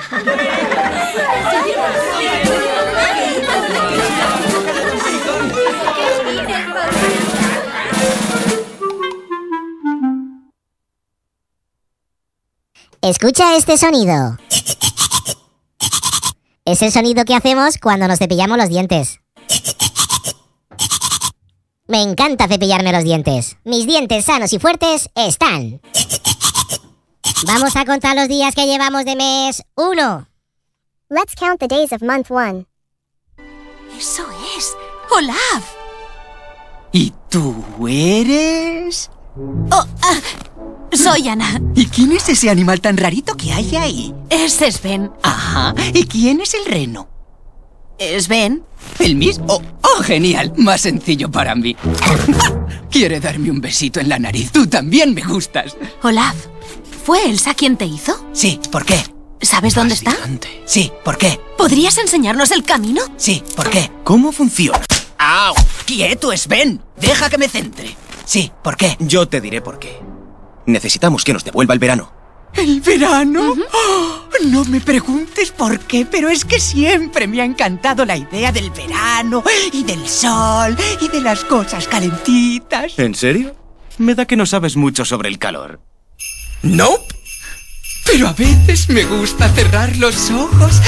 Escucha este sonido. Es el sonido que hacemos cuando nos cepillamos los dientes. Me encanta cepillarme los dientes. Mis dientes sanos y fuertes están. Vamos a contar los días que llevamos de mes 1. Let's count the days of month 1. ¡Eso es! ¡Olaf! ¿Y tú eres? Soy Ana. ¿Y quién es ese animal tan rarito que hay ahí? Es Sven. Ajá. ¿Y quién es el reno? ¿Sven? ¿El mismo? ¡Oh, genial! Más sencillo para mí. Quiere darme un besito en la nariz. Tú también me gustas. Olaf, ¿fue Elsa quien te hizo? Sí, ¿por qué? ¿Sabes dónde está? Sí, ¿por qué? ¿Podrías enseñarnos el camino? Sí, ¿por qué? ¿Cómo funciona? ¡Au! ¡Quieto, Sven! Deja que me centre. Sí, ¿por qué? Yo te diré por qué. Necesitamos que nos devuelva el verano. ¿El verano? Oh, no me preguntes por qué, pero es que siempre me ha encantado la idea del verano y del sol y de las cosas calentitas. ¿En serio? Me da que no sabes mucho sobre el calor. Nope. Pero a veces me gusta cerrar los ojos